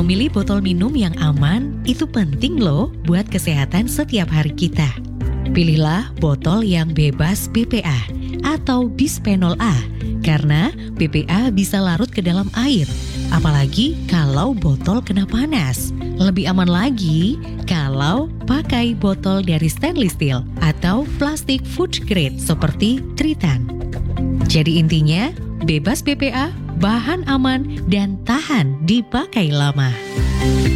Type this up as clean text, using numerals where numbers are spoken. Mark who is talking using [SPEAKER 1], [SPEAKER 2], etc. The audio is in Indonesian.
[SPEAKER 1] Memilih botol minum yang aman itu penting loh buat kesehatan setiap hari kita. Pilihlah botol yang bebas BPA atau bisphenol A, karena BPA bisa larut ke dalam air, apalagi kalau botol kena panas. Lebih aman lagi kalau pakai botol dari stainless steel atau plastik food grade seperti Tritan. Jadi intinya, bebas BPA, bahan aman, dan tahan dipakai lama.